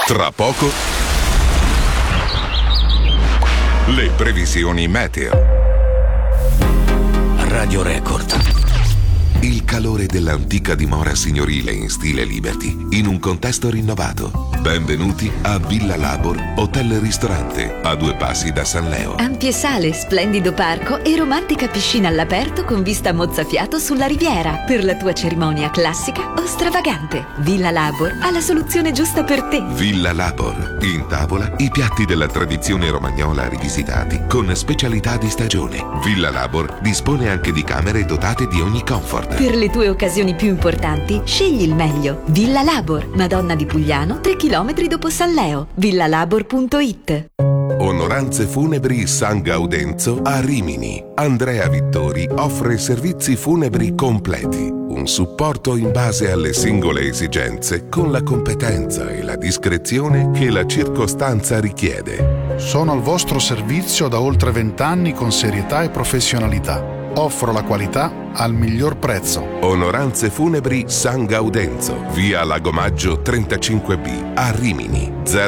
Tra poco le previsioni meteo. Radio Record. Il calore dell'antica dimora signorile in stile Liberty in un contesto rinnovato. Benvenuti a Villa Labor Hotel Ristorante, a 2 passi da San Leo. Ampie sale, splendido parco e romantica piscina all'aperto con vista mozzafiato sulla riviera. Per la tua cerimonia classica o stravagante, Villa Labor ha la soluzione giusta per te. Villa Labor. In tavola i piatti della tradizione romagnola rivisitati con specialità di stagione. Villa Labor dispone anche di camere dotate di ogni comfort. Per le tue occasioni più importanti, scegli il meglio. Villa Labor, Madonna di Pugliano, 3 chilometri dopo San Leo. villalabor.it. Onoranze Funebri San Gaudenzo a Rimini. Andrea Vittori offre servizi funebri completi. Un supporto in base alle singole esigenze con la competenza e la discrezione che la circostanza richiede. Sono al vostro servizio da oltre 20 anni con serietà e professionalità. Offro la qualità al miglior prezzo. Onoranze Funebri San Gaudenzo, via Lagomaggio 35B, a Rimini.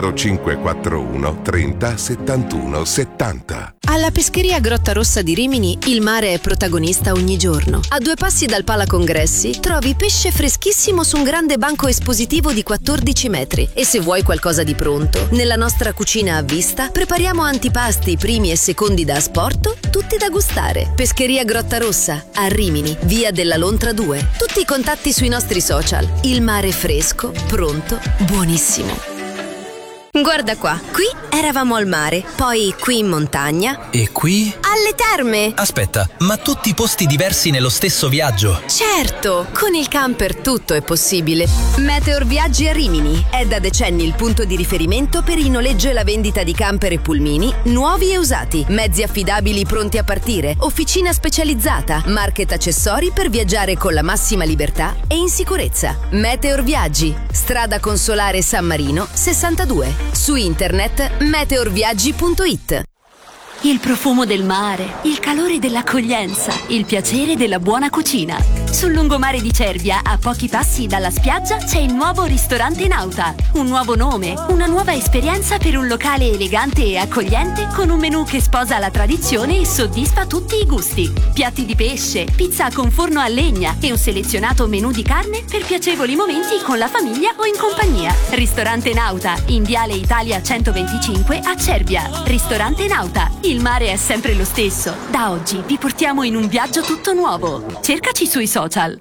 0541 30 71 70. Alla pescheria Grotta Rossa di Rimini il mare è protagonista ogni giorno. A 2 passi dal Pala Congressi trovi pesce freschissimo su un grande banco espositivo di 14 metri. E se vuoi qualcosa di pronto, nella nostra cucina a vista prepariamo antipasti, primi e secondi da asporto, tutti da gustare. Pescheria Grotta Rossa, a Rimini, via della Lontra 2. Tutti i contatti sui nostri social. Il mare fresco, pronto, buonissimo. Guarda qua, qui eravamo al mare, poi qui in montagna. E qui? Alle terme! Aspetta, ma tutti posti diversi nello stesso viaggio? Certo, con il camper tutto è possibile. Meteor Viaggi a Rimini è da decenni il punto di riferimento per il noleggio e la vendita di camper e pulmini, nuovi e usati, mezzi affidabili pronti a partire, officina specializzata, market accessori per viaggiare con la massima libertà e in sicurezza. Meteor Viaggi, strada Consolare San Marino 62. Su internet meteorviaggi.it. Il profumo del mare, il calore dell'accoglienza, il piacere della buona cucina. Sul lungomare di Cervia, a pochi passi dalla spiaggia, c'è il nuovo ristorante Nauta. Un nuovo nome, una nuova esperienza per un locale elegante e accogliente con un menù che sposa la tradizione e soddisfa tutti i gusti. Piatti di pesce, pizza con forno a legna e un selezionato menù di carne per piacevoli momenti con la famiglia o in compagnia. Ristorante Nauta, in Viale Italia 125 a Cervia. Ristorante Nauta. Il mare è sempre lo stesso. Da oggi vi portiamo in un viaggio tutto nuovo. Cercaci sui social.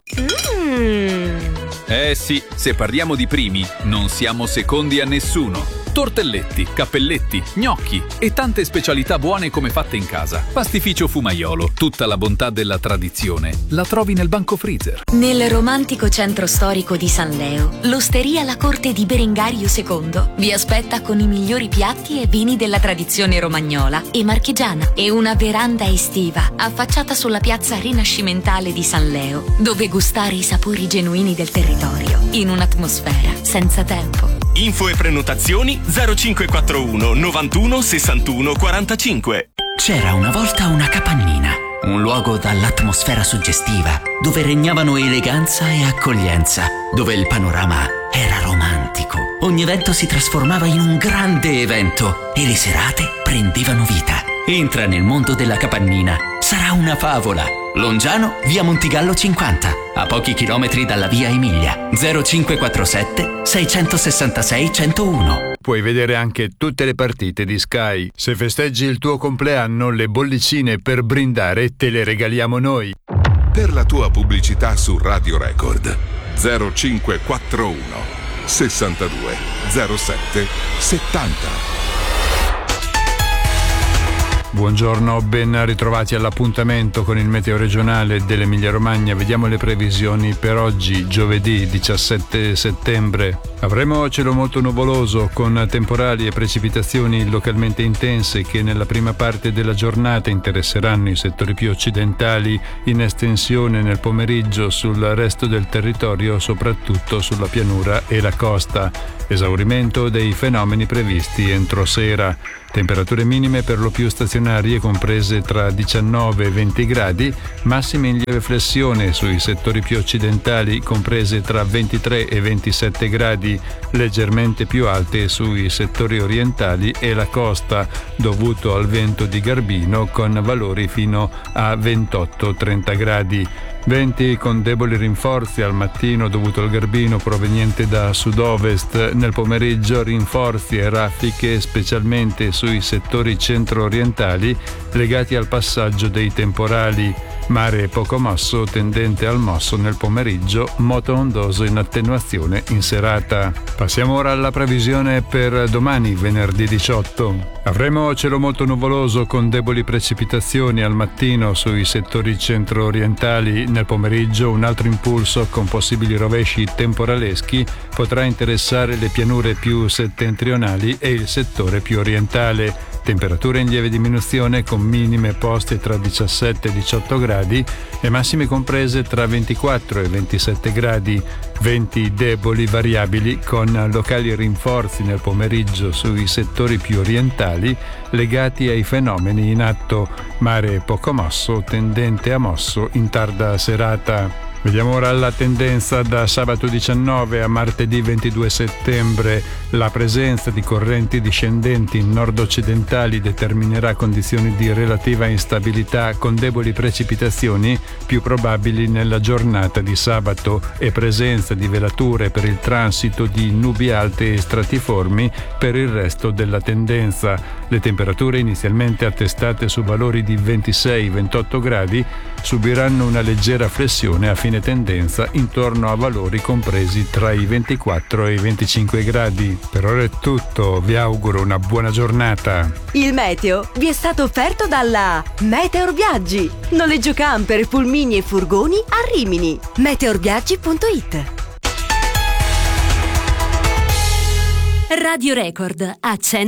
Sì, se parliamo di primi, non siamo secondi a nessuno. Tortelletti, cappelletti, gnocchi e tante specialità buone come fatte in casa. Pastificio Fumaiolo, tutta la bontà della tradizione la trovi nel banco freezer. Nel romantico centro storico di San Leo, l'Osteria La Corte di Berengario II vi aspetta con i migliori piatti e vini della tradizione romagnola e marchigiana e una veranda estiva affacciata sulla piazza rinascimentale di San Leo, dove gustare i sapori genuini del territorio in un'atmosfera senza tempo. Info e prenotazioni 0541 91 61 45. C'era una volta una capannina, un luogo dall'atmosfera suggestiva, dove regnavano eleganza e accoglienza, dove il panorama era romantico. Ogni evento si trasformava in un grande evento e le serate prendevano vita. Entra nel mondo della capannina, sarà una favola. Longiano, via Montigallo 50, a pochi chilometri dalla via Emilia. 0547 666 101. Puoi vedere anche tutte le partite di Sky. Se festeggi il tuo compleanno, le bollicine per brindare te le regaliamo noi. Per la tua pubblicità su Radio Record 0541 62 07 70. Buongiorno, ben ritrovati all'appuntamento con il meteo regionale dell'Emilia Romagna. Vediamo le previsioni per oggi, giovedì 17 settembre. Avremo cielo molto nuvoloso con temporali e precipitazioni localmente intense che nella prima parte della giornata interesseranno i settori più occidentali, in estensione nel pomeriggio sul resto del territorio, soprattutto sulla pianura e la costa. Esaurimento dei fenomeni previsti entro sera. Temperature minime per lo più stazionarie comprese tra 19 e 20 gradi, massime in lieve flessione sui settori più occidentali comprese tra 23 e 27 gradi, leggermente più alte sui settori orientali e la costa, dovuto al vento di Garbino con valori fino a 28-30 gradi. Venti con deboli rinforzi al mattino dovuto al Garbino proveniente da sud-ovest, nel pomeriggio rinforzi e raffiche specialmente sui settori centro-orientali legati al passaggio dei temporali. Mare poco mosso tendente al mosso nel pomeriggio, moto ondoso in attenuazione in serata. Passiamo ora alla previsione per domani, venerdì 18. Avremo cielo molto nuvoloso con deboli precipitazioni al mattino sui settori centro-orientali. Nel pomeriggio un altro impulso con possibili rovesci temporaleschi potrà interessare le pianure più settentrionali e il settore più orientale. Temperature in lieve diminuzione con minime poste tra 17 e 18 gradi e massime comprese tra 24 e 27 gradi. Venti deboli variabili con locali rinforzi nel pomeriggio sui settori più orientali legati ai fenomeni in atto. Mare poco mosso tendente a mosso in tarda serata. Vediamo ora la tendenza da sabato 19 a martedì 22 settembre. La presenza di correnti discendenti nord-occidentali determinerà condizioni di relativa instabilità con deboli precipitazioni più probabili nella giornata di sabato e presenza di velature per il transito di nubi alte e stratiformi per il resto della tendenza. Le temperature inizialmente attestate su valori di 26-28 gradi subiranno una leggera flessione a fine tendenza intorno a valori compresi tra i 24 e i 25 gradi. Per ora è tutto, vi auguro una buona giornata. Il meteo vi è stato offerto dalla Meteor Viaggi. Noleggio camper, pulmini e furgoni a Rimini. meteorviaggi.it. Radio Record a 100